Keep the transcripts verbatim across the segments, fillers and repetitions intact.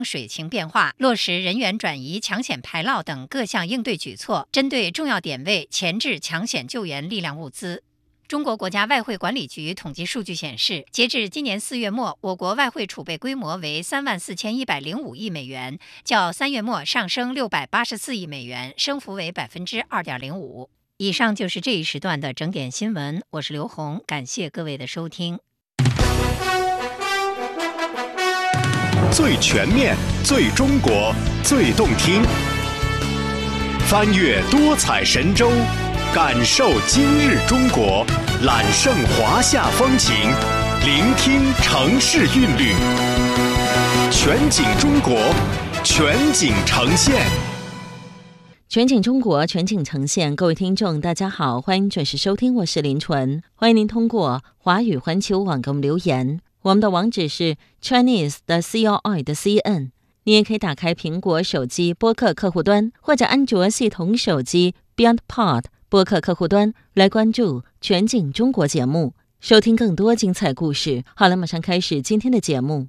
水情变化，落实人员转移、抢险排涝等各项应对举措，针对重要点位前置抢险救援力量物资。中国国家外汇管理局统计数据显示，截至今年四月末，我国外汇储备规模为三万四千一百零五亿美元，较三月末上升六百八十四亿美元，升幅为百分之二点零五。以上就是这一时段的整点新闻，我是刘红，感谢各位的收听。 最全面、最中国、最动听，翻越多彩神州，感受今日中国，揽胜华夏风情，聆听城市韵律，全景中国，全景呈现。 全景中国，全景呈现。各位听众大家好，欢迎准时收听，我是林纯。欢迎您通过华语环球网给我们留言，我们的网址是 Chinese 的 C O I 的 C N。 你也可以打开苹果手机播客客户端，或者安卓系统手机 Beyond Pod 播客客户端来关注全景中国节目，收听更多精彩故事。好了，马上开始今天的节目。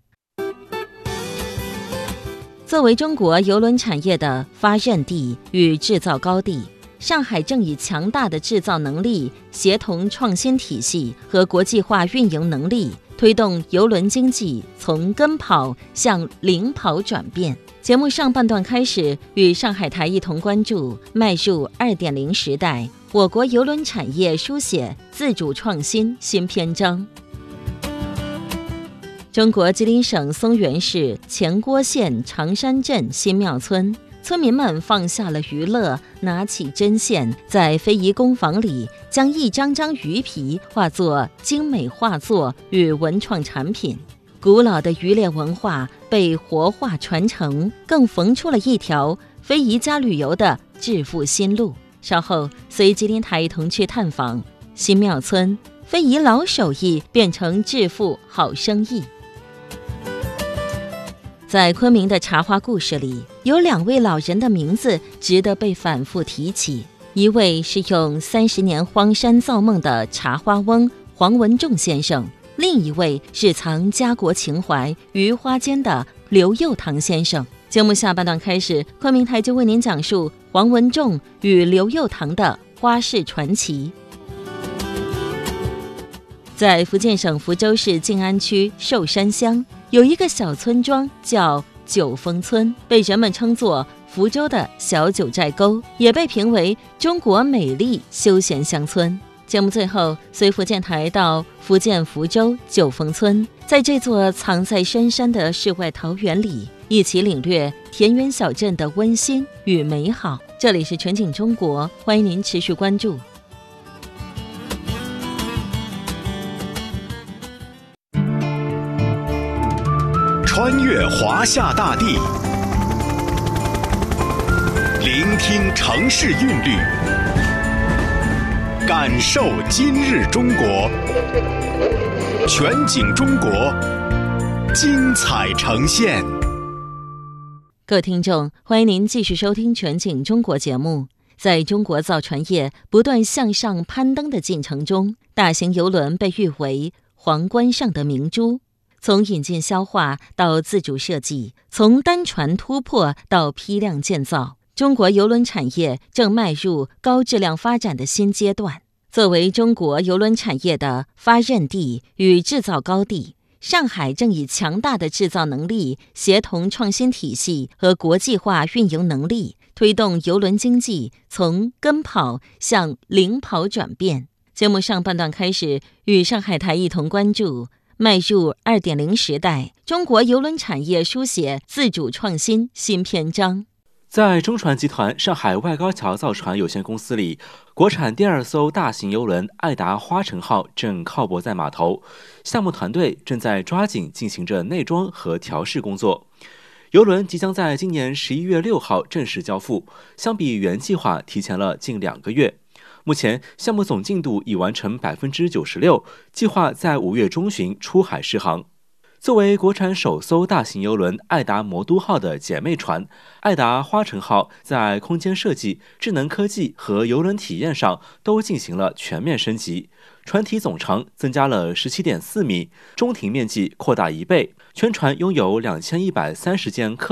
作为中国邮轮产业的发轫地与制造高地，上海正以强大的制造能力、协同创新体系和国际化运营能力，推动邮轮经济从跟跑向领跑转变。节目上半段开始，与上海台一同关注迈入 二点零 时代，我国邮轮产业书写自主创新新篇章。中国吉林省松原市前郭县长山镇新庙村，村民们放下了娱乐，拿起针线，在非遗工坊里将一张张鱼皮化作精美画作与文创产品。古老的渔猎文化被活化传承，更缝出了一条非遗加旅游的致富新路。稍后随吉林台一同去探访新庙村，非遗老手艺变成致富好生意。在昆明的茶花故事里，有两位老人的名字值得被反复提起。一位是用三十年荒山造梦的茶花翁黄文仲先生，另一位是藏家国情怀于花间的刘佑堂先生。节目下半段开始，昆明台就为您讲述黄文仲与刘佑堂的花式传奇。在福建省福州市静安区寿山乡，有一个小村庄叫九峰村，被人们称作福州的小九寨沟，也被评为中国美丽休闲乡村。节目最后随福建台到福建福州九峰村，在这座藏在深山的世外桃源里，一起领略田园小镇的温馨与美好。这里是全景中国，欢迎您持续关注。 穿越华夏大地，聆听城市韵律，感受今日中国，全景中国，精彩呈现。 各位听众，欢迎您继续收听全景中国节目。在中国造船业不断向上攀登的进程中，大型邮轮被誉为皇冠上的明珠。从引进消化到自主设计，从单船突破到批量建造，中国邮轮产业正迈入高质量发展的新阶段。作为中国邮轮产业的发轫地与制造高地，上海正以强大的制造能力、协同创新体系和国际化运营能力，推动邮轮经济从跟跑向领跑转变。节目上半段开始，与上海台一同关注迈入 二点零 时代，中国邮轮产业书写自主创新新篇章。 在中船集团上海外高桥造船有限公司里，国产第二艘大型邮轮爱达花城号正靠泊在码头，项目团队正在抓紧进行着内装和调试工作。邮轮即将在今年十一月六号正式交付，相比原计划提前了近两个月。目前项目总进度已完成 百分之九十六， 计划在五月中旬出海试航。作为国产首艘大型邮轮爱达魔都号的姐妹船，爱达花城号在空间设计、智能科技和邮轮体验上都进行了全面升级。 船体总长增加了十七点四米，中艇面积扩大一倍，全船拥有两千一百三十间客